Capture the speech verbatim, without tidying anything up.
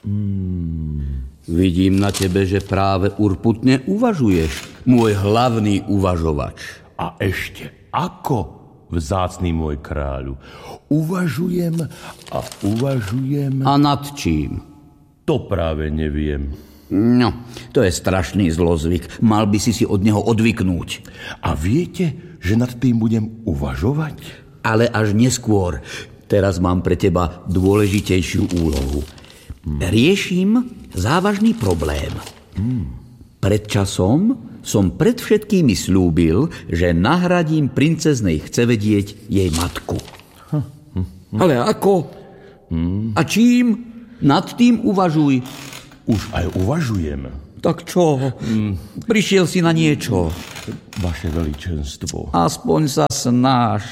Hmm. Vidím na tebe, že práve urputne uvažuješ, môj hlavný uvažovač. A ešte ako, vzácny môj kráľu. Uvažujem a uvažujem... A nad čím? To práve neviem. No, to je strašný zlozvyk. Mal by si si od neho odvyknúť. A viete, že nad tým budem uvažovať? Ale až neskôr. Teraz mám pre teba dôležitejšiu úlohu. Hmm. Riešim závažný problém. Hmm. Pred časom som pred všetkými slúbil, že nahradím princeznej chcevedieť jej matku. Hm. Hm. Ale ako? Hmm. A čím? Nad tým uvažuj. Už aj uvažujem. Tak čo? Hmm. Prišiel si na niečo. Vaše veličenstvo. Aspoň sa snaž.